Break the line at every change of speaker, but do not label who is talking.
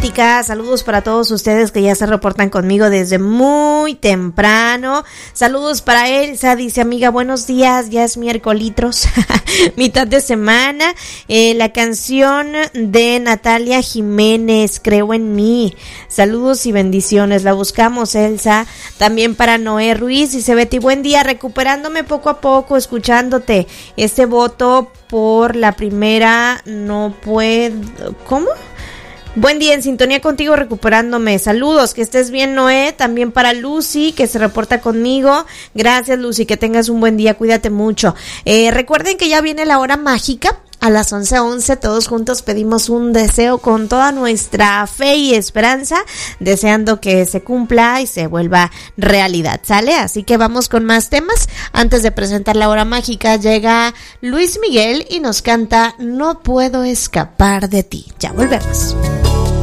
romántica. Saludos para todos ustedes que ya se reportan conmigo desde muy temprano. Saludos para Elsa, dice amiga, buenos días, ya es miércoles, mitad de semana. La canción de Natalia Jiménez, Creo en mí. Saludos y bendiciones, la buscamos, Elsa. También para Noé Ruiz, dice Betty, buen día, recuperándome poco a poco, escuchándote. Este voto por la primera no puedo... ¿Cómo? Buen día, en sintonía contigo, recuperándome. Saludos, que estés bien, Noé. También para Lucy, que se reporta conmigo. Gracias, Lucy, que tengas un buen día, cuídate mucho. Recuerden que ya viene la hora mágica. A las 11:11 todos juntos pedimos un deseo con toda nuestra fe y esperanza, deseando que se cumpla y se vuelva realidad, ¿sale? Así que vamos con más temas. Antes de presentar la hora mágica, llega Luis Miguel y nos canta No puedo escapar de ti. Ya volvemos.